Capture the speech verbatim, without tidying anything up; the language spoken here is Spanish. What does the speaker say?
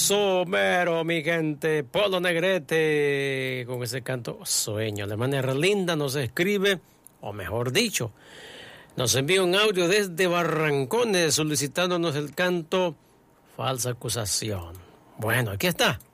eso, mero, mi gente. Polo Negrete, con ese canto Sueño. De manera linda nos escribe, o mejor dicho, nos envía un audio desde Barrancones solicitándonos el canto Falsa Acusación. Bueno, aquí está.